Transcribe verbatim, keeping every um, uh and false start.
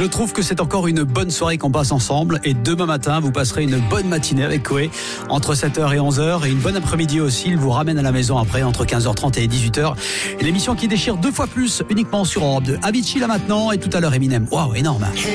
Je trouve que c'est encore une bonne soirée qu'on passe ensemble. Et demain matin, vous passerez une bonne matinée avec Coé entre sept heures et onze heures. Et une bonne après-midi aussi. Il vous ramène à la maison après entre quinze heures trente et dix-huit heures. Et l'émission qui déchire deux fois plus uniquement sur Europe deux. Avicii là maintenant et tout à l'heure Eminem. Waouh, énorme.